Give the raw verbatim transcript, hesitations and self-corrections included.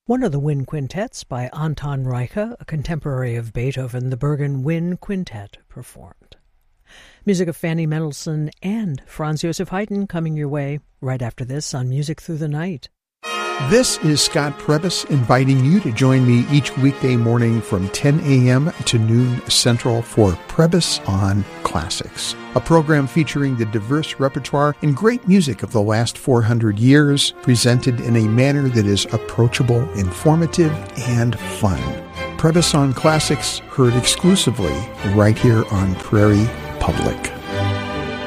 One of the wind quintets by Anton Reicha, a contemporary of Beethoven, the Bergen Wind Quintet, performed. Music of Fanny Mendelssohn and Franz Joseph Haydn coming your way right after this on Music Through the Night. This is Scott Prebys inviting you to join me each weekday morning from ten a.m. to noon Central for Prebys on Classics, a program featuring the diverse repertoire and great music of the last four hundred years, presented in a manner that is approachable, informative, and fun. Prebys on Classics, heard exclusively right here on Prairie Public.